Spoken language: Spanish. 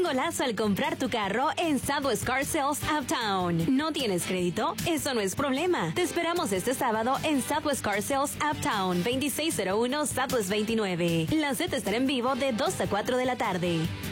golazo al comprar tu carro en Southwest Car Sales Uptown. ¿No tienes crédito? Eso no es problema. Te esperamos este sábado en Southwest Car Sales Uptown, 2601 Southwest 29. La cita estará en vivo de 2 a 4 de la tarde.